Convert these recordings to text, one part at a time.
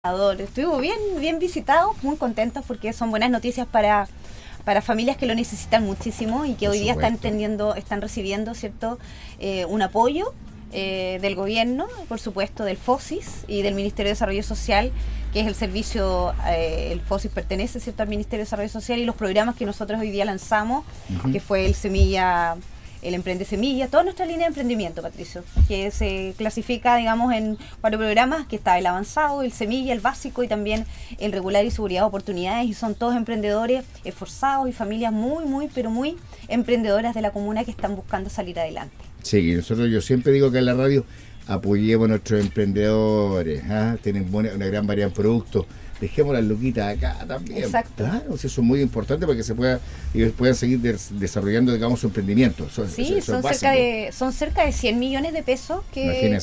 Estuvo bien visitado, muy contentos porque son buenas noticias para familias que lo necesitan muchísimo y que hoy día están recibiendo, ¿cierto? Un apoyo del gobierno, por supuesto, del FOSIS y del Ministerio de Desarrollo Social, que es el servicio, el FOSIS pertenece, ¿cierto?, al Ministerio de Desarrollo Social, y los programas que nosotros hoy día lanzamos, que fue el Emprende Semilla, toda nuestra línea de emprendimiento, Patricio, que se clasifica, digamos, en 4 programas, que está el avanzado, el semilla, el básico y también el regular y seguridad de oportunidades, y son todos emprendedores esforzados y familias pero muy emprendedoras de la comuna que están buscando salir adelante. Sí, yo siempre digo que en la radio apoyemos a nuestros emprendedores, tienen una gran variedad de productos. Dejemos las luquitas acá también. Exacto. Claro, eso es muy importante para que ellos puedan seguir desarrollando, digamos, su emprendimiento. Son cerca de 100 millones de pesos que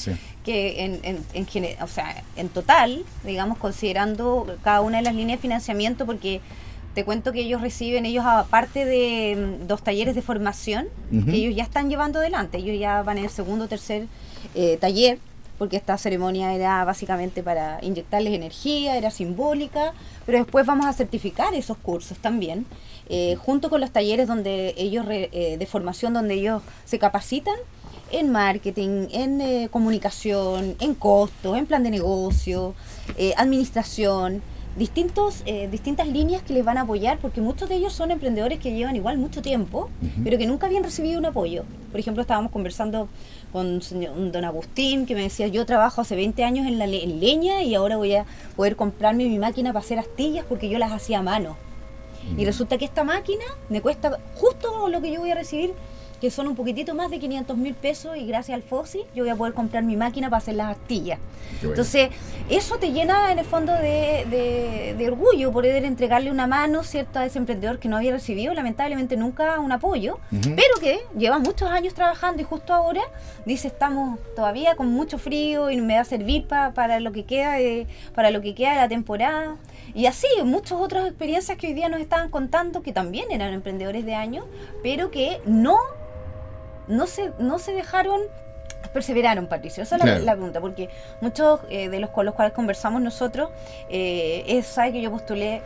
en total, digamos, considerando cada una de las líneas de financiamiento, porque te cuento que ellos aparte de 2 talleres de formación, que ellos ya están llevando adelante, ellos ya van en el segundo o tercer taller, porque esta ceremonia era básicamente para inyectarles energía, era simbólica, pero después vamos a certificar esos cursos también, junto con los talleres donde ellos de formación, donde ellos se capacitan en marketing, en comunicación, en costos, en plan de negocio, administración, distintas líneas que les van a apoyar, porque muchos de ellos son emprendedores que llevan igual mucho tiempo, pero que nunca habían recibido un apoyo. Por ejemplo, estábamos conversando con don Agustín, que me decía: yo trabajo hace 20 años en leña y ahora voy a poder comprarme mi máquina para hacer astillas porque yo las hacía a mano. Y resulta que esta máquina me cuesta justo lo que yo voy a recibir, que son un poquitito más de 500.000 pesos, y gracias al FOSI yo voy a poder comprar mi máquina para hacer las astillas. Bueno. Entonces, eso te llena en el fondo de orgullo, poder entregarle una mano, ¿cierto?, a ese emprendedor que no había recibido, lamentablemente, nunca un apoyo, pero que lleva muchos años trabajando, y justo ahora dice: estamos todavía con mucho frío y me va a servir para lo que queda de la temporada. Y así, muchas otras experiencias que hoy día nos estaban contando, que también eran emprendedores de años, pero que no se dejaron, perseveraron, Patricio. Esa es la pregunta, porque muchos de los con los cuales conversamos nosotros, ¿sabes que yo postulé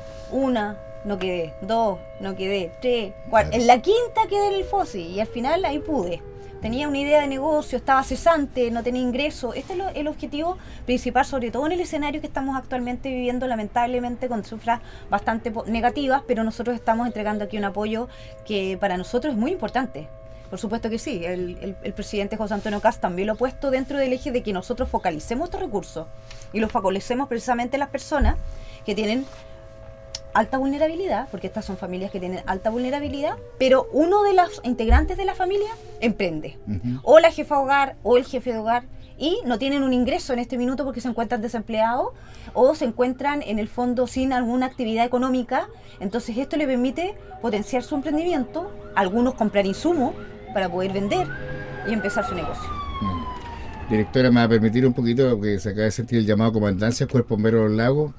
1, no quedé, 2, no quedé, 3, 4, en la quinta quedé en el FOSI, y al final ahí pude? Tenía una idea de negocio, estaba cesante, no tenía ingreso. Este es el objetivo principal, sobre todo en el escenario que estamos actualmente viviendo, lamentablemente con cifras bastante negativas, pero nosotros estamos entregando aquí un apoyo que para nosotros es muy importante. Por supuesto que sí, el presidente José Antonio Kast también lo ha puesto dentro del eje de que nosotros focalicemos estos recursos y los focalicemos precisamente en las personas que tienen alta vulnerabilidad, porque estas son familias que tienen alta vulnerabilidad, pero uno de los integrantes de la familia emprende, o la jefa de hogar o el jefe de hogar, y no tienen un ingreso en este minuto porque se encuentran desempleados o se encuentran en el fondo sin alguna actividad económica. Entonces esto le permite potenciar su emprendimiento, algunos comprar insumos para poder vender y empezar su negocio. Directora, ¿me va a permitir un poquito, que se acaba de sentir el llamado Comandancia, Cuerpo Bombero de los Lagos?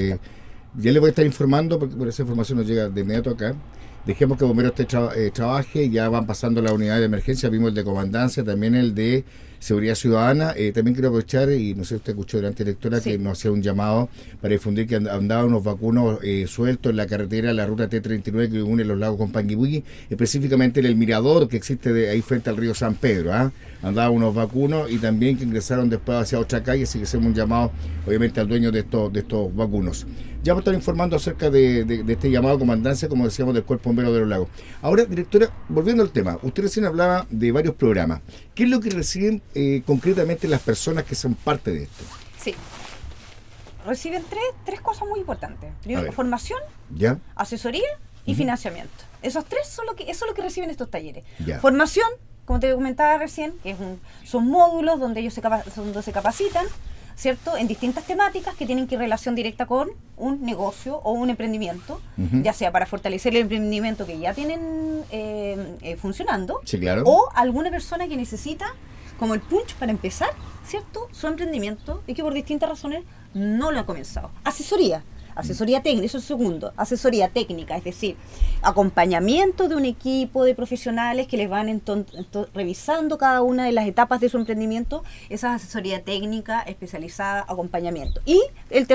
Ya le voy a estar informando, porque por esa información nos llega de inmediato acá. Dejemos que Bomberos trabaje, ya van pasando las unidades de emergencia, vimos el de Comandancia, también el de Seguridad Ciudadana. También quiero aprovechar, y no sé si usted escuchó durante la lectura, que nos hacía un llamado para difundir que andaban unos vacunos sueltos en la carretera, la ruta T39 que une los lagos con Panguipulli, específicamente en el mirador que existe ahí frente al río San Pedro. Andaban unos vacunos, y también que ingresaron después hacia otra calle, así que hacemos un llamado obviamente al dueño de estos vacunos. Ya vamos a estar informando acerca de este llamado Comandancia, como decíamos, del Cuerpo Bombero de los Lagos. Ahora, directora, volviendo al tema, usted recién hablaba de varios programas. ¿Qué es lo que reciben concretamente las personas que son parte de esto? Sí, reciben tres cosas muy importantes. Primero, formación, asesoría y financiamiento. Esos 3 eso es lo que reciben estos talleres. Formación, como te comentaba recién, que son módulos donde ellos se capacitan, ¿cierto?, en distintas temáticas que tienen que relación directa con un negocio o un emprendimiento, ya sea para fortalecer el emprendimiento que ya tienen funcionando, o alguna persona que necesita como el punch para empezar, ¿cierto?, su emprendimiento, y que por distintas razones no lo ha comenzado. Asesoría Asesoría técnica, eso es segundo. Asesoría técnica, es decir, acompañamiento de un equipo de profesionales que les van revisando cada una de las etapas de su emprendimiento. Esa es asesoría técnica especializada, acompañamiento. Y el